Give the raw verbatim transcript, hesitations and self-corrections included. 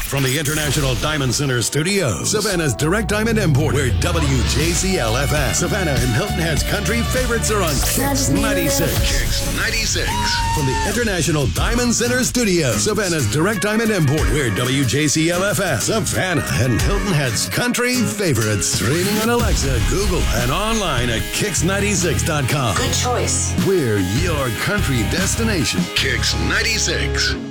From the International Diamond Center Studios, Savannah's Direct Diamond Import, where W J C L F M, Savannah and Hilton Head's country favorites are on Kicks ninety-six. Kicks ninety-six. From the International Diamond Center Studios, Savannah's Direct Diamond Import, where W J C L F M, Savannah and Hilton Head's country favorites. Streaming on Alexa, Google, and online at kicks ninety-six dot com. Good choice. We're your country destination. Kicks ninety-six.